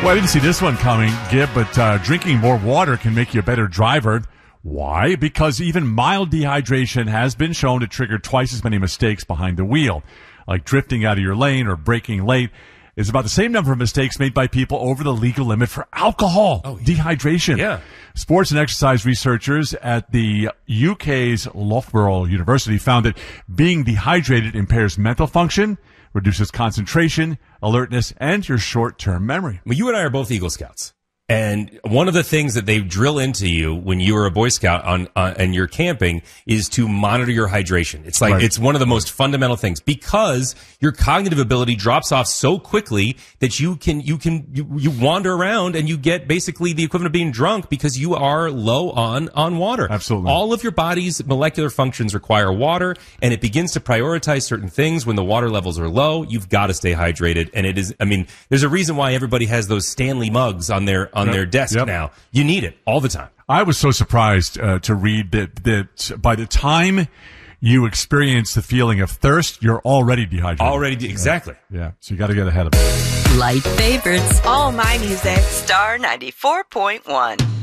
Well, I didn't see this one coming, Gib, but drinking more water can make you a better driver. Why? Because even mild dehydration has been shown to trigger twice as many mistakes behind the wheel, like drifting out of your lane or braking late. Is about the same number of mistakes made by people over the legal limit for alcohol dehydration. Yeah. Sports and exercise researchers at the UK's Loughborough University found that being dehydrated impairs mental function, reduces concentration, alertness, and your short-term memory. Well, you and I are both Eagle Scouts. And one of the things that they drill into you when you are a Boy Scout and you're camping is to monitor your hydration. It's like, It's one of the most fundamental things because your cognitive ability drops off so quickly that you wander around and you get basically the equivalent of being drunk because you are low on water. Absolutely. All of your body's molecular functions require water, and it begins to prioritize certain things when the water levels are low. You've got to stay hydrated. And it is, I mean, there's a reason why everybody has those Stanley mugs on their desk now. You need it all the time. I was so surprised to read that by the time you experience the feeling of thirst, you're already dehydrated. Exactly. Yeah. So you got to get ahead of it. Light favorites. All my music. Star 94.1.